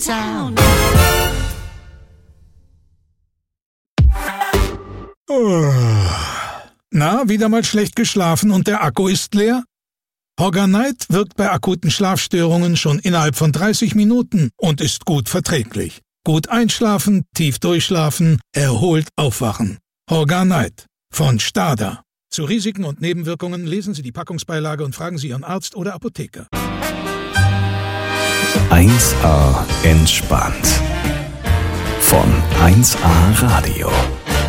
Sound. Na, wieder mal schlecht geschlafen und der Akku ist leer? Horganite wirkt bei akuten Schlafstörungen schon innerhalb von 30 Minuten und ist gut verträglich. Gut einschlafen, tief durchschlafen, erholt aufwachen. Horganite von Stada. Zu Risiken und Nebenwirkungen lesen Sie die Packungsbeilage und fragen Sie Ihren Arzt oder Apotheker. 1A entspannt. Von 1A Radio.